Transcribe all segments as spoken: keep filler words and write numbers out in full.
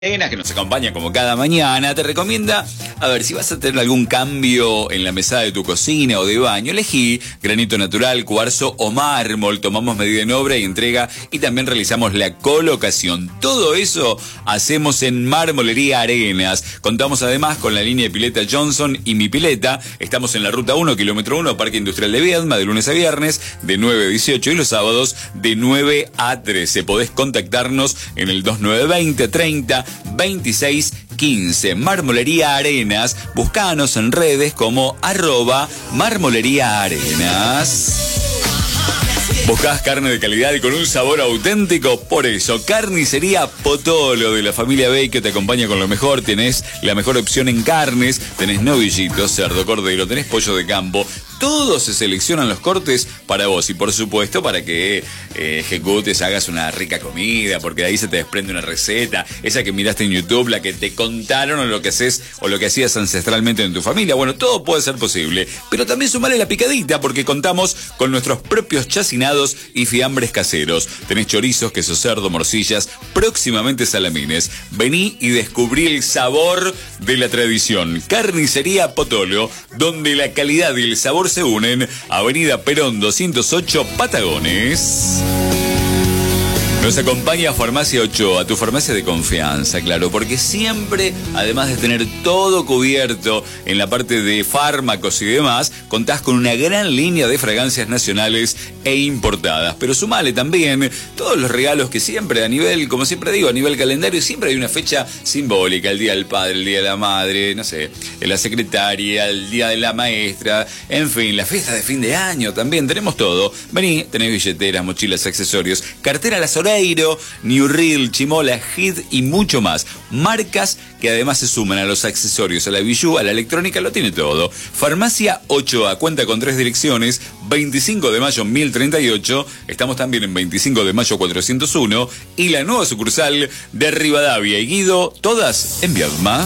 Que nos acompaña como cada mañana, te recomienda, a ver, si vas a tener algún cambio en la mesada de tu cocina o de baño, elegí granito natural, cuarzo o mármol, tomamos medida en obra y entrega y también realizamos la colocación. Todo eso hacemos en Marmolería Arenas. Contamos además con la línea de pileta Johnson y Mi Pileta. Estamos en la ruta uno, kilómetro uno, Parque Industrial de Viedma, de lunes a viernes, de nueve a dieciocho y los sábados de nueve a trece. Podés contactarnos en el dos nueve veinte treinta veintiséis quince. Marmolería Arenas. Buscanos en redes como arroba Marmolería Arenas. ¿Buscás carne de calidad y con un sabor auténtico? Por eso, Carnicería Potolo de la familia Baker te acompaña con lo mejor. Tenés la mejor opción en carnes. Tenés novillitos, cerdo, cordero, tenés pollo de campo. Todos se seleccionan los cortes para vos y por supuesto para que eh, ejecutes, hagas una rica comida, porque de ahí se te desprende una receta, esa que miraste en YouTube, la que te contaron o lo que haces o lo que hacías ancestralmente en tu familia. Bueno, todo puede ser posible, pero también sumale la picadita porque contamos con nuestros propios chacinados y fiambres caseros. Tenés chorizos, queso cerdo, morcillas, próximamente salamines. Vení y descubrí el sabor de la tradición. Carnicería Potolo, donde la calidad y el sabor se unen. Avenida Perón doscientos ocho, Patagones. Nos acompaña Farmacia Ochoa, tu farmacia de confianza, claro, porque siempre, además de tener todo cubierto en la parte de fármacos y demás, contás con una gran línea de fragancias nacionales e importadas. Pero sumale también todos los regalos que siempre a nivel, como siempre digo, a nivel calendario, siempre hay una fecha simbólica, el Día del Padre, el Día de la Madre, no sé, la secretaria, el Día de la Maestra, en fin, la fiesta de fin de año también, tenemos todo. Vení, tenés billeteras, mochilas, accesorios, cartera Las Orejas, New Reel, Chimola, Hit y mucho más. Marcas que además se suman a los accesorios, a la bijou, a la electrónica, lo tiene todo. Farmacia Ochoa cuenta con tres direcciones: veinticinco de mayo mil treinta y ocho, estamos también en veinticinco de mayo cuatrocientos uno y la nueva sucursal de Rivadavia y Guido, todas en Viedma.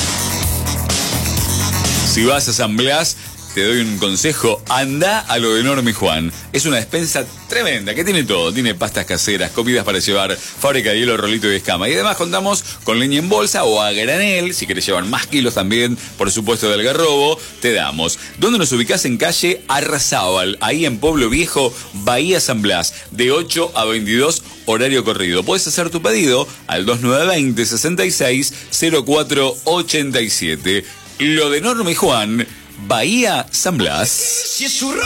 Si vas a San Blas, te doy un consejo, anda a lo de Norma y Juan. Es una despensa tremenda, que tiene todo. Tiene pastas caseras, comidas para llevar, fábrica de hielo, rolito y escama. Y además contamos con leña en bolsa o a granel. Si querés llevar más kilos también, por supuesto, de algarrobo, te damos. ¿Dónde nos ubicás? En calle Arrazábal, ahí en Pueblo Viejo, Bahía San Blas, de ocho a veintidós, horario corrido. Puedes hacer tu pedido al dos nueve veinte sesenta y seis cero cuatro ochenta y siete. Lo de Norma y Juan, Bahía San Blas.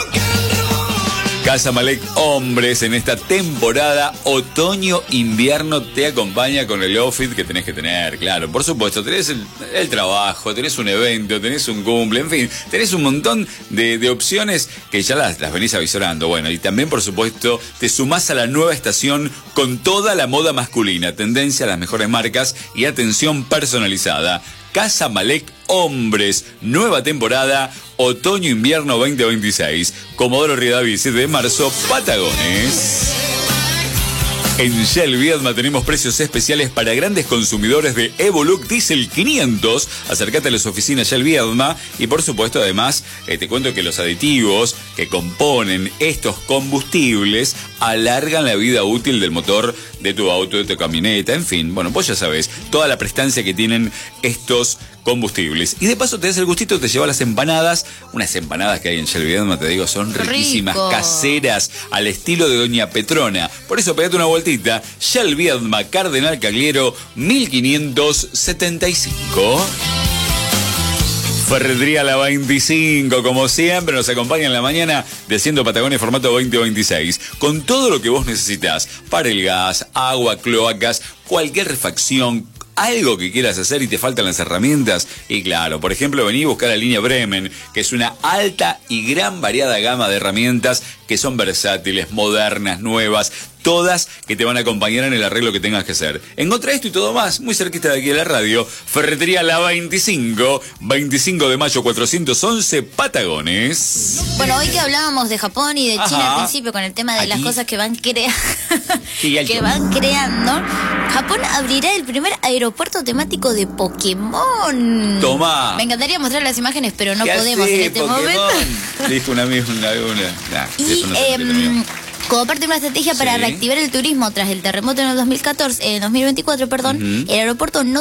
Casa Malek Hombres en esta temporada otoño-invierno te acompaña con el outfit que tenés que tener, claro. Por supuesto, tenés el, el trabajo, tenés un evento, tenés un cumple, en fin, tenés un montón de, de opciones que ya las, las venís avisorando. Bueno, y también, por supuesto, te sumás a la nueva estación con toda la moda masculina, tendencia a las mejores marcas y atención personalizada. Casa Malek Hombres, nueva temporada, otoño-invierno veinte veintiséis. Comodoro Rivadavia, siete de marzo, Patagones. En Shell Viedma tenemos precios especiales para grandes consumidores de Evoluc Diesel quinientos. Acércate a las oficinas Shell Viedma y por supuesto además eh, te cuento que los aditivos que componen estos combustibles alargan la vida útil del motor de tu auto, de tu camioneta, en fin, bueno, vos ya sabés toda la prestancia que tienen estos combustibles. Y de paso te das el gustito, te llevas las empanadas, unas empanadas que hay en Shell Viedma, te digo, son riquísimas, rico, caseras, al estilo de Doña Petrona. Por eso pegate una vueltita. Shell Viedma, Cardenal Cagliero, mil quinientos setenta y cinco. Ferretería La veinticinco, como siempre, nos acompaña en la mañana de Haciendo Patagones formato veinte veintiséis, con todo lo que vos necesitas para el gas, agua, cloacas, cualquier refacción, algo que quieras hacer y te faltan las herramientas. Y claro, por ejemplo, vení a buscar la línea Bremen, que es una alta y gran variada gama de herramientas que son versátiles, modernas, nuevas, todas que te van a acompañar en el arreglo que tengas que hacer. Encontrá esto y todo más muy cerquita de aquí de la radio. Ferretería La veinticinco, veinticinco de mayo cuatrocientos once, Patagones. Bueno, hoy que hablábamos de Japón y de China, ajá, al principio con el tema de aquí, las cosas que van crea que van creando, Japón abrirá el primer aeropuerto temático de Pokémon. Toma. Me encantaría mostrar las imágenes, pero no podemos en este Pokémon? momento. Dijo una misma una, una. Nah, y, eso no eh, Como parte de una estrategia para sí. reactivar el turismo tras el terremoto en el dos mil catorce, eh, dos mil veinticuatro, perdón, uh-huh. el aeropuerto no